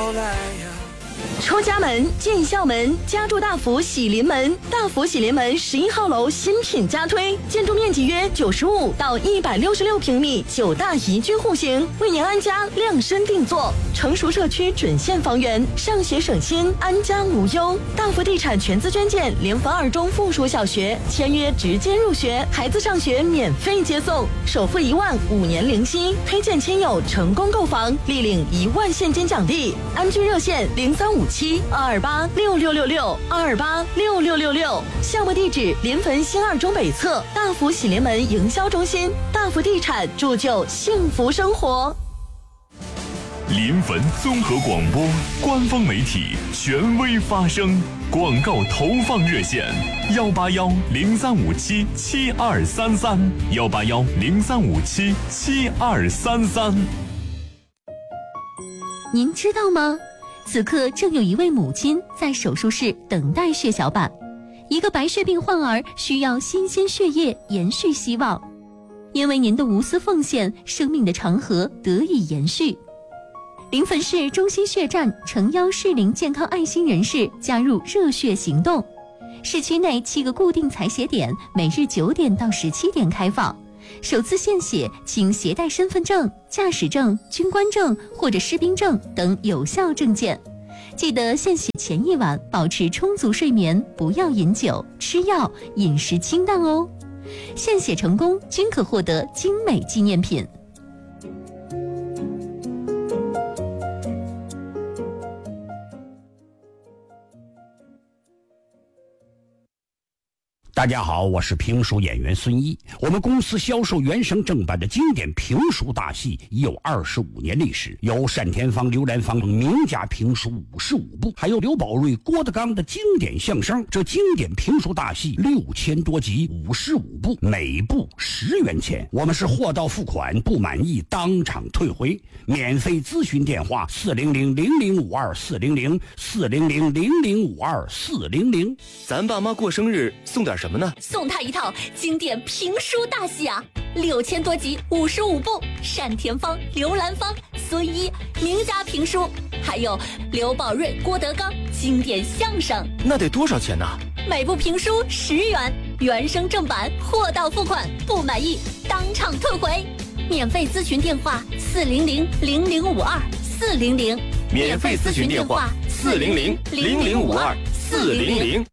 出家门进校门，家住大福喜临门。大福喜临门11号楼新品加推，建筑面积约95到166平米，9大宜居户型，为您安家量身定做。成熟社区准现房源，上学省心，安家无忧。大福地产全资捐建联防2中附属小学，签约直接入学，孩子上学免费接送，首付1万，5年零息。推荐亲友成功购房，立领1万现金奖励。安居热线0357-228-6666，228-6666。项目地址：临汾新2中北侧大福喜临门营销中心。大福地产，铸就幸福生活。 临汾综合广播官方媒体，权威发声。广告投放热线：181-0357-7233，181-0357-7233。 您知道吗？此刻正有一位母亲在手术室等待血小板，一个白血病患儿需要新鲜血液延续希望。因为您的无私奉献，生命的长河得以延续。临汾市中心血站诚邀适龄健康爱心人士加入热血行动。市区内7个固定采血点，每日9点到17点开放。首次献血请携带身份证、驾驶证、军官证或者士兵证等有效证件。记得献血前1晚保持充足睡眠，不要饮酒、吃药，饮食清淡哦。献血成功均可获得精美纪念品。 大家好，我是评书演员孙一。我们公司销售原声正版的经典评书大戏已有25年历史，有单田芳、刘兰芳名家评书55部，还有刘宝瑞、郭德纲的经典相声。这经典评书大戏6000多集，55部，每部10元钱。我们是货到付款，不满意当场退回。免费咨询电话：400-0052-400，400-0052-400。 咱爸妈过生日送点什么呢？ 送他一套经典评书大戏啊，6000多集，55部，单田芳、刘兰芳、孙一名家评书，还有刘宝瑞、郭德纲经典相声。 那得多少钱呢？ 每部评书10元，原声正版，货到付款，不满意当场退回。免费咨询电话：400-0052-400， 免费咨询电话：400-0052-400。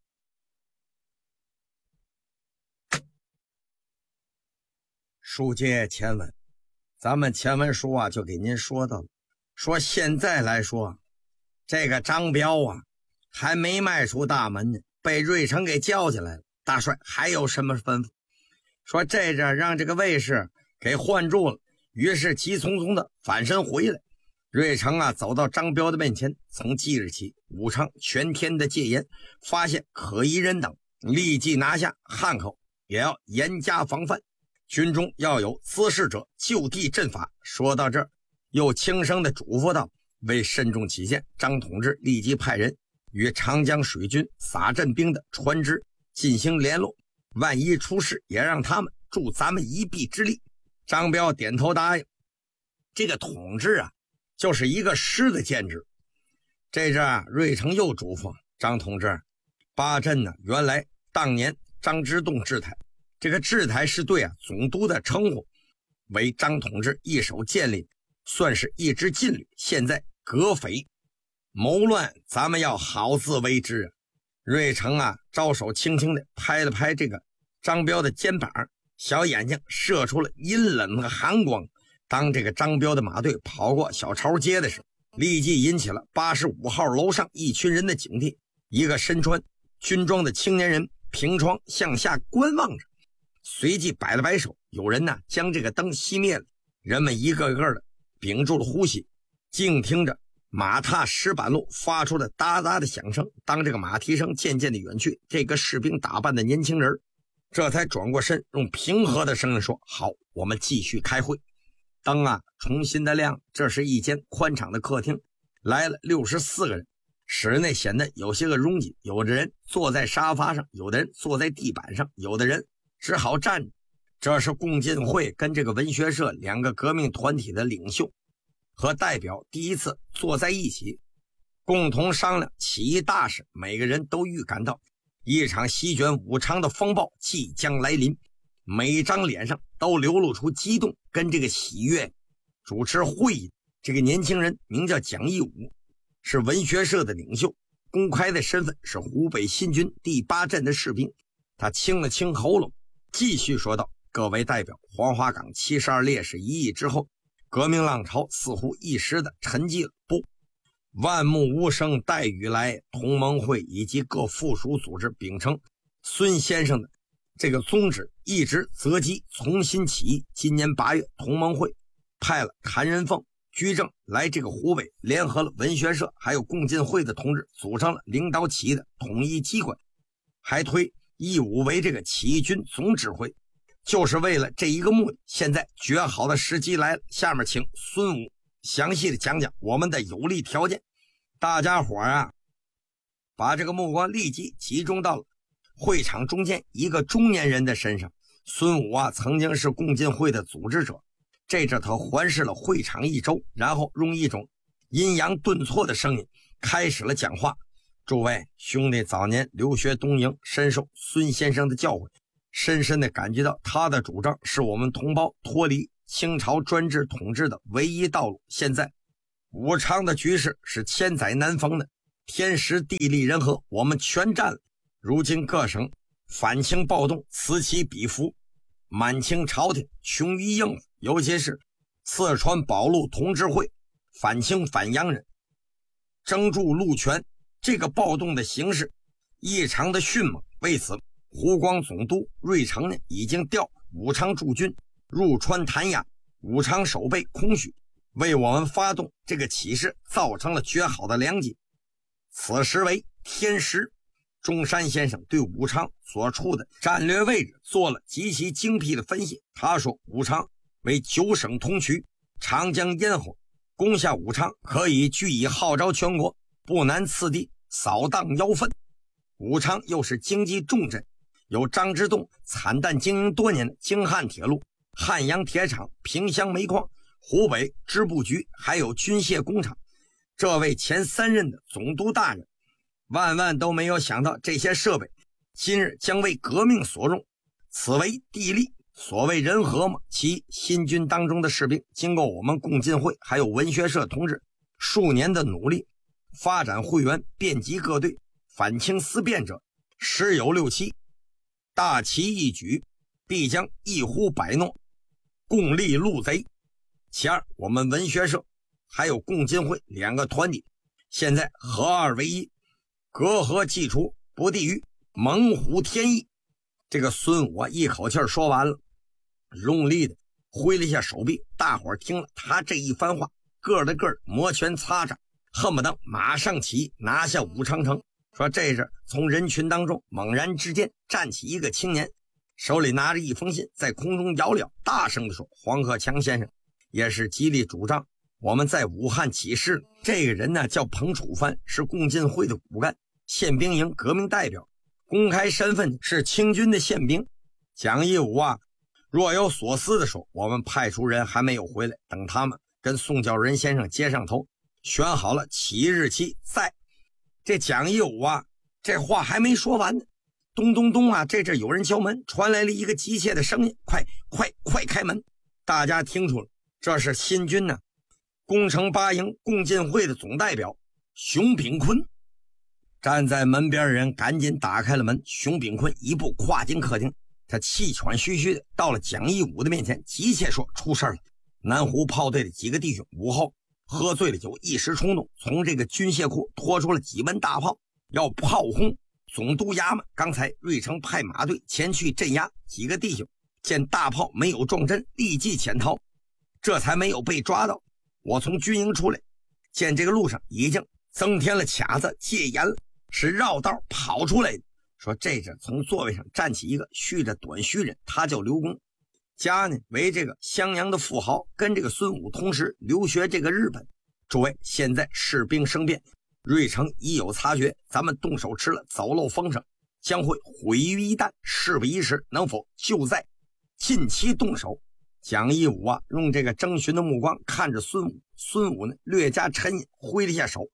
书接前文，咱们前文书啊就给您说到了，说现在来说，这个张彪啊还没迈出大门呢，被瑞成给叫进来了。大帅还有什么吩咐？说这着让这个卫士给唤住了，于是急匆匆的返身回来。瑞成啊走到张彪的面前，从即日起武昌全天的戒严，发现可疑人等立即拿下，汉口也要严加防范，军中要有滋事者就地正法。说到这儿，又轻声的嘱咐道：为慎重起见，张同志立即派人与长江水军撒镇兵的船只进行联络，万一出事也让他们助咱们一臂之力。张彪点头答应。这个统治啊就是一个师的兼职。这阵啊瑞成又嘱咐张同志，八镇呢原来当年张之洞制台，这个制台是对啊总督的称呼，为张同志一手建立，算是一支劲旅。现在革匪谋乱，咱们要好自为之啊。瑞成啊招手轻轻的拍了拍这个张彪的肩膀，小眼睛射出了阴冷的寒光。当这个张彪的马队跑过小朝街的时候，立即引起了85号楼上一群人的警惕。一个身穿军装的青年人凭窗向下观望着，随即摆了摆手，有人呢将这个灯熄灭了。人们一个个的屏住了呼吸，静听着马踏石板路发出了哒哒的响声。当这个马蹄声渐渐的远去，这个士兵打扮的年轻人这才转过身，用平和的声音说：好，我们继续开会。灯啊重新的亮，这是一间宽敞的客厅，来了64个人。室内显得有些个拥挤，有的人坐在沙发上，有的人坐在地板上，有的人只好站着。这是共进会跟这个文学社2个革命团体的领袖和代表第一次坐在一起， 共同商量起义大事，每个人都预感到一场席卷武昌的风暴即将来临，每张脸上都流露出激动跟这个喜悦。主持会议这个年轻人名叫蒋义武，是文学社的领袖，公开的身份是湖北新军第8镇的士兵。他清了清喉咙，继续说道：各位代表，黄花岗72烈士一役之后，革命浪潮似乎一时的沉寂了。不，万木无声待雨来，同盟会以及各附属组织秉承孙先生的这个宗旨，一直择机重新起义。今年8月，同盟会派了谭仁凤、居正来这个湖北，联合了文学社还有共进会的同志，组成了领导起义的统一机关，还推义武为这个起义军总指挥，就是为了这一个目的。现在绝好的时机来了，下面请孙武详细的讲讲我们的有利条件。大家伙啊，把这个目光立即集中到了会场中间一个中年人的身上。孙武啊，曾经是共进会的组织者。这阵他环视了会场一周，然后用一种阴阳顿挫的声音开始了讲话。诸位兄弟早年留学东营，深受孙先生的教诲，深深地感觉到他的主张是我们同胞脱离清朝专制统治的唯一道路。现在武昌的局势是千载难逢的，天时地利人和我们全占了。如今各省反清暴动此起彼伏，满清朝廷穷于应付，尤其是四川保路同志会反清反洋人争驻路权，这个暴动的形势异常的迅猛。为此，湖广总督瑞成呢已经调武昌驻军入川弹压，武昌守备空虚，为我们发动这个起事造成了绝好的良机。此时为天时，中山先生对武昌所处的战略位置做了极其精辟的分析。他说，武昌为9省同区，长江咽喉，攻下武昌可以据以号召全国，不难次第扫荡妖氛。武昌又是经济重镇，有张之洞惨淡经营多年的京汉铁路、汉阳铁厂、萍乡煤矿、湖北织布局，还有军械工厂。这位前3任的总督大人万万都没有想到，这些设备今日将为革命所用，此为地利。所谓人和嘛，其新军当中的士兵经过我们共进会还有文学社同志数年的努力，发展会员遍及各队，反清思变者时有6、7，大旗一举，必将一呼百诺，共立路贼。其二，我们文学社还有共进会2个团体现在合二为一，隔阂既除，不低于猛虎添翼。这个孙武一口气说完了，用力的挥了一下手臂。大伙儿听了他这一番话，个的摩拳擦掌，恨不得马上起义拿下武昌城。说这时从人群当中猛然之间站起一个青年，手里拿着一封信，在空中摇了，大声地说：黄克强先生也是极力主张我们在武汉起事。这个人呢叫彭楚帆，是共进会的骨干，宪兵营革命代表，公开身份是清军的宪兵。蒋义武啊，若有所思地说：我们派出人还没有回来，等他们跟宋教仁先生接上头，选好了起义日期再。这蒋义武啊，这话还没说完呢，咚咚咚啊，这阵有人敲门，传来了一个急切的声音：快开门！大家听出了，这是新军呢攻城8营共进会的总代表熊秉坤。站在门边的人赶紧打开了门，熊秉坤一步跨进客厅，他气喘吁吁的到了蒋义武的面前，急切说：出事了！南湖炮队的几个弟兄午后喝醉了酒，一时冲动，从这个军械库拖出了几门大炮，要炮轰总督衙门。刚才瑞成派马队前去镇压，几个弟兄见大炮没有撞真，立即潜逃，这才没有被抓到。我从军营出来，见这个路上已经增添了卡子，戒严了，是绕道跑出来的。说这阵从座位上站起一个蓄着短须人，他叫刘公，家呢为这个襄阳的富豪，跟这个孙武同时留学这个日本。诸位，现在士兵生变，瑞成已有察觉，咱们动手吃了，走漏风声，将会毁于一旦。事不宜迟，能否就在近期动手？蒋义武啊，用这个征询的目光看着孙武。孙武呢略加沉吟，挥了一下手：好，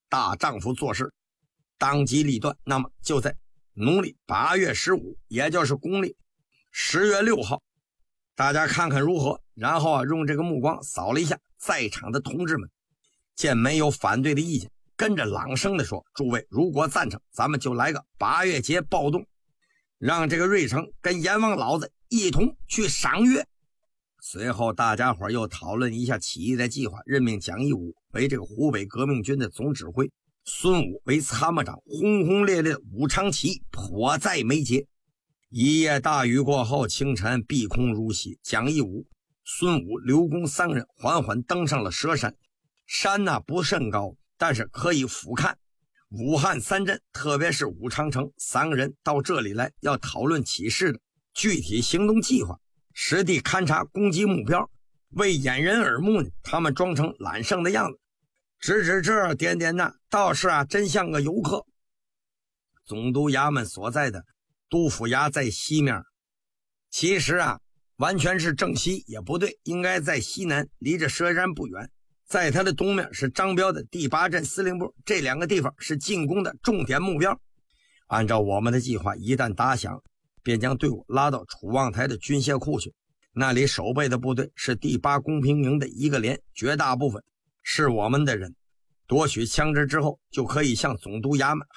大丈夫做事，当机立断。那么就在农历8月15，也就是公历10月6号，大家看看如何？然后用这个目光扫了一下在场的同志们，见没有反对的意见，跟着朗声的说：诸位如果赞成，咱们就来个8月节暴动，让这个瑞成跟阎王老子一同去赏月。随后大家伙又讨论一下起义的计划，任命蒋义武为这个湖北革命军的总指挥，孙武为参谋长。轰轰烈烈的武昌起义迫在眉睫。一夜大雨过后，清晨碧空如洗，蒋义武、孙武、刘公3人缓缓登上了佘山。山不甚高，但是可以俯瞰武汉3镇，特别是武昌城。3个人到这里来，要讨论起事的具体行动计划，实地勘察攻击目标。为掩人耳目呢，他们装成揽胜的样子，指这点点那，倒是真像个游客。总督衙门所在的督府衙在西面，其实完全是正西也不对，应该在西南，离着佘山不远。在他的东面是张彪的第8镇司令部，这2个地方是进攻的重点目标。按照我们的计划，一旦打响，便将队伍拉到楚望台的军械库去，那里守备的部队是第8工兵营的1个连，绝大部分是我们的人。夺取枪支之后，就可以向总督衙门